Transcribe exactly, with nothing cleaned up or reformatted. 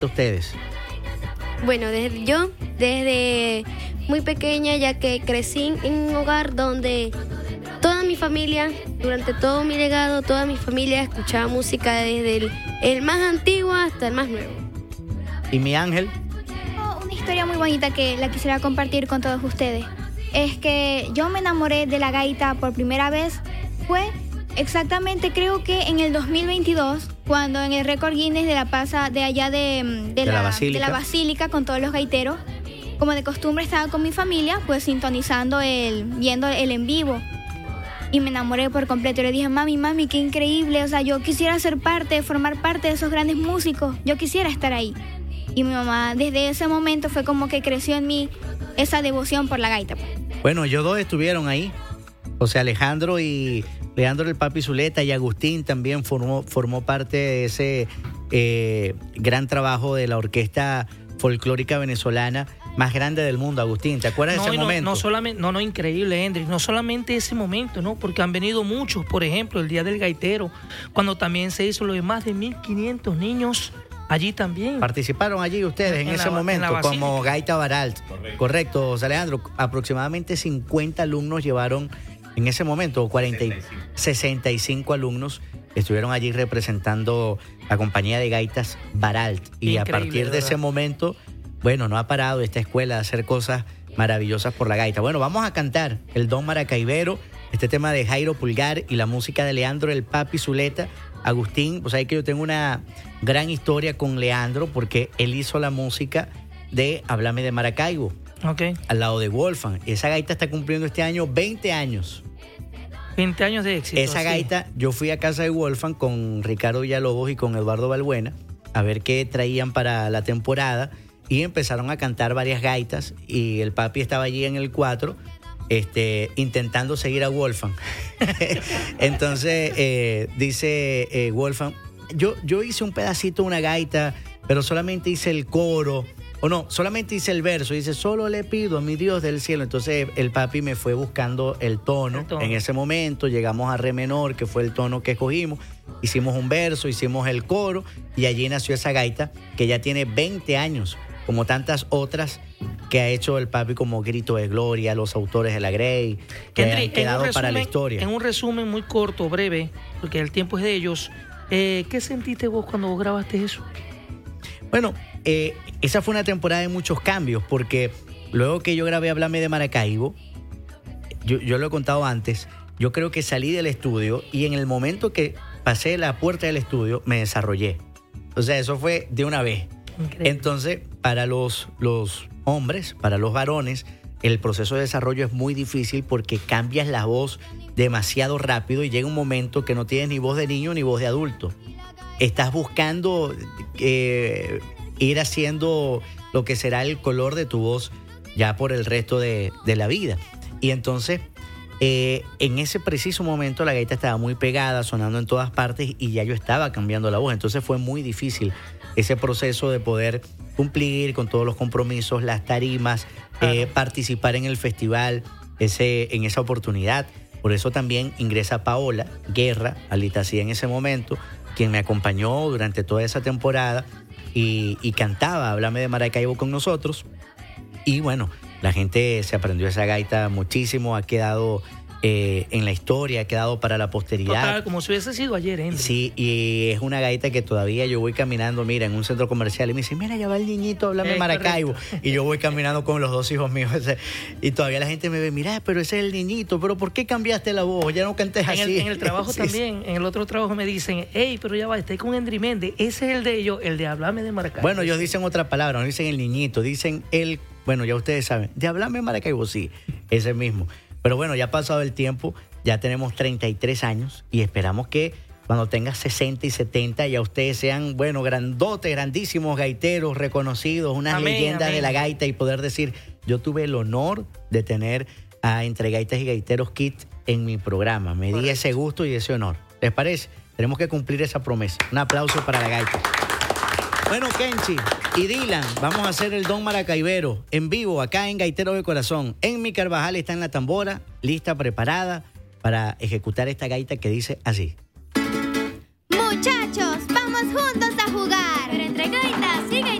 ustedes? Bueno, desde yo, desde muy pequeña, ya que crecí en un hogar donde toda mi familia, durante todo mi legado, toda mi familia escuchaba música desde el, el más antiguo hasta el más nuevo. ¿Y mi Ángel? Una historia muy bonita que la quisiera compartir con todos ustedes. Es que yo me enamoré de la gaita por primera vez, fue exactamente creo que en el dos mil veintidós, cuando en el récord Guinness de la pasa de allá de, de, de, la, la basílica. de la basílica con todos los gaiteros, como de costumbre estaba con mi familia, pues sintonizando el, viendo el en vivo. Y me enamoré por completo. Le dije, mami, mami, qué increíble. O sea, yo quisiera ser parte, formar parte de esos grandes músicos. Yo quisiera estar ahí. Y mi mamá, desde ese momento, fue como que creció en mí esa devoción por la gaita. Bueno, ellos dos estuvieron ahí. O sea, Alejandro y Leandro el Papi Zuleta, y Agustín también formó, formó parte de ese eh, gran trabajo de la orquesta folclórica venezolana más grande del mundo. Agustín, ¿te acuerdas no, de ese no, momento? No, solamente, no, no, increíble, Hendrik. No solamente ese momento, ¿no? Porque han venido muchos, por ejemplo, el Día del Gaitero, cuando también se hizo lo de más de mil quinientos niños allí también. ¿Participaron allí ustedes en, en ese la, momento en como Gaita Baralt? Correcto. Correcto, José Alejandro. Aproximadamente cincuenta alumnos llevaron en ese momento, cuarenta, sesenta y cinco alumnos estuvieron allí representando la compañía de gaitas Baralt. Y increíble, a partir de, de ese momento, bueno, no ha parado esta escuela de hacer cosas maravillosas por la gaita. Bueno, vamos a cantar el Don Maracaibero, este tema de Jairo Pulgar y la música de Leandro el Papi Zuleta. Agustín, pues ahí que yo tengo una gran historia con Leandro porque él hizo la música de Háblame de Maracaibo, okay, al lado de Wolfgang. Esa gaita está cumpliendo este año veinte años. veinte años de éxito. Esa gaita, sí. Yo fui a casa de Wolfgang con Ricardo Villalobos y con Eduardo Balbuena a ver qué traían para la temporada y empezaron a cantar varias gaitas y el papi estaba allí en el cuatro este, intentando seguir a Wolfgang. Entonces eh, dice eh, Wolfgang, yo, yo hice un pedacito de una gaita, pero solamente hice el coro. O no, solamente hice el verso, dice, solo le pido a mi Dios del cielo. Entonces el papi me fue buscando el tono. el tono. En ese momento llegamos a re menor, que fue el tono que escogimos. Hicimos un verso, hicimos el coro y allí nació esa gaita que ya tiene veinte años, como tantas otras que ha hecho el papi, como Grito de Gloria, Los Autores de la Grey, que Henry, han quedado resumen, para la historia. En un resumen muy corto, breve, porque el tiempo es de ellos, eh, ¿qué sentiste vos cuando vos grabaste eso? Bueno, eh, esa fue una temporada de muchos cambios, porque luego que yo grabé Háblame de Maracaibo, yo, yo lo he contado antes, yo creo que salí del estudio y en el momento que pasé la puerta del estudio me desarrollé. O sea, eso fue de una vez. Increíble. Entonces, para los, los hombres, para los varones, el proceso de desarrollo es muy difícil porque cambias la voz demasiado rápido y llega un momento que no tienes ni voz de niño ni voz de adulto. Estás buscando eh, ir haciendo lo que será el color de tu voz ya por el resto de, de la vida. Y entonces, eh, en ese preciso momento la gaita estaba muy pegada, sonando en todas partes y ya yo estaba cambiando la voz. Entonces fue muy difícil ese proceso de poder cumplir con todos los compromisos, las tarimas, eh, participar en el festival ese, en esa oportunidad. Por eso también ingresa Paola Guerra, Alitacía en ese momento, quien me acompañó durante toda esa temporada y, y cantaba Háblame de Maracaibo con nosotros. Y bueno, la gente se aprendió esa gaita muchísimo, ha quedado eh, en la historia, ha quedado para la posteridad. Total, como si hubiese sido ayer, Henry. Sí, y es una gaita que todavía yo voy caminando, mira, en un centro comercial y me dice, mira, ya va el niñito, Háblame de Maracaibo. Correcto. Y yo voy caminando con los dos hijos míos. Y todavía la gente me ve, mira, pero ese es el niñito, pero ¿por qué cambiaste la voz? Ya no cantes así. En el, en el trabajo sí, también, sí. En el otro trabajo me dicen, hey, pero ya va, estoy con Hendry Méndez. Ese es el de ellos, el de Háblame de Maracaibo. Bueno, ellos dicen otra palabra, no dicen el niñito, dicen el, bueno, ya ustedes saben, de Háblame de Maracaibo, sí, ese mismo. Pero bueno, ya ha pasado el tiempo, ya tenemos treinta y tres años y esperamos que cuando tengas sesenta y setenta ya ustedes sean, bueno, grandotes, grandísimos gaiteros, reconocidos, unas amén, leyendas amén. de la gaita y poder decir, yo tuve el honor de tener a Entre Gaitas y Gaiteros Kids en mi programa. Me di ese gusto y ese honor. ¿Les parece? Tenemos que cumplir esa promesa. Un aplauso para la gaita. Bueno, Kenchi y Dylan, vamos a hacer el Don Maracaibero en vivo acá en Gaitero de Corazón. En mi Carvajal está en la tambora, lista, preparada para ejecutar esta gaita que dice así. Muchachos, vamos juntos a jugar. Pero entre gaitas y